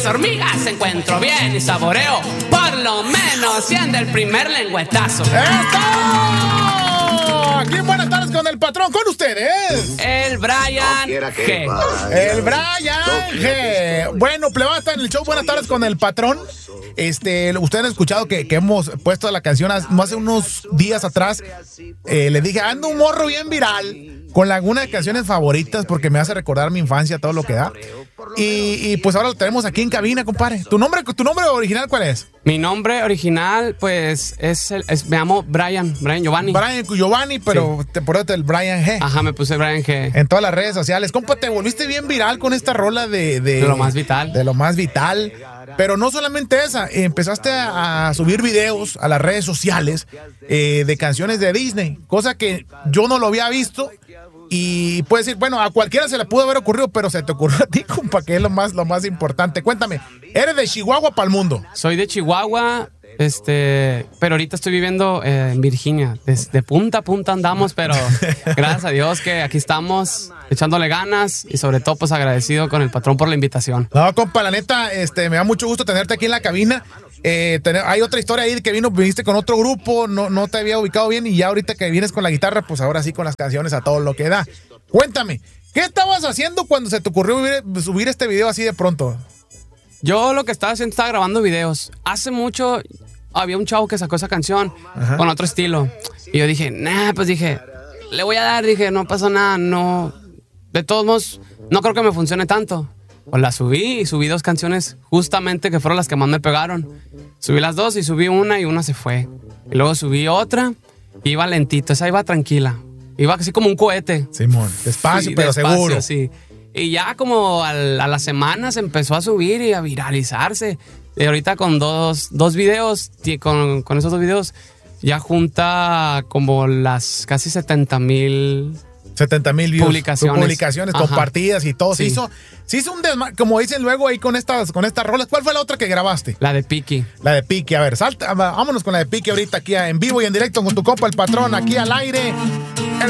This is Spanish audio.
hormigas encuentro bien y saboreo por lo menos 100 del primer lengüetazo. ¡Esto! Aquí en Buenas Tardes con el Patrón, con ustedes. El Brian G. El Brian G. Bueno, plebata, en el show Buenas Tardes con el Patrón. Ustedes han escuchado que hemos puesto la canción hace unos días atrás. Le dije, ando un morro bien viral con alguna de canciones favoritas porque me hace recordar mi infancia, todo lo que da. Y pues ahora lo tenemos aquí en cabina, compadre. ¿Tu nombre original cuál es? Mi nombre original, pues, me llamo Brian Giovanni. Brian Giovanni, pero sí. Te pones el Brian G. Ajá, me puse Brian G. En todas las redes sociales. Compa, te volviste bien viral con esta rola de lo más vital. De lo más vital. Pero no solamente esa, empezaste a subir videos a las redes sociales de canciones de Disney, cosa que yo no lo había visto. Y puedes decir, bueno, a cualquiera se le pudo haber ocurrido, pero se te ocurrió a ti, compa, que es lo más importante. Cuéntame, ¿eres de Chihuahua para el mundo? Soy de Chihuahua, pero ahorita estoy viviendo en Virginia. Desde punta a punta andamos, pero gracias a Dios que aquí estamos echándole ganas y sobre todo pues agradecido con el Patrón por la invitación. No, compa, la neta, me da mucho gusto tenerte aquí en la cabina. Hay otra historia ahí que viniste con otro grupo, no te había ubicado bien y ya ahorita que vienes con la guitarra, pues ahora sí con las canciones a todo lo que da. Cuéntame, ¿qué estabas haciendo cuando se te ocurrió subir este video así de pronto? Yo lo que estaba haciendo estaba grabando videos. Hace mucho había un chavo que sacó esa canción con otro estilo y yo dije, le voy a dar, no pasa nada, no, de todos modos no creo que me funcione tanto. Pues la subí y subí 2 canciones justamente que fueron las que más me pegaron. Subí las 2 y subí una y una se fue. Y luego subí otra y iba lentito, esa iba tranquila. Iba así como un cohete. Simón, despacio, sí, pero seguro. Sí. Y ya como a las semanas empezó a subir y a viralizarse. Y ahorita con dos videos, con esos 2 videos, ya junta como las casi 70,000 views. Publicaciones compartidas y todo. Sí. Se hizo un como dicen luego ahí con estas rolas. ¿Cuál fue la otra que grabaste? La de Piki. La de Piki. A ver, vámonos con la de Piki ahorita aquí en vivo y en directo con tu compa el Patrón, aquí al aire.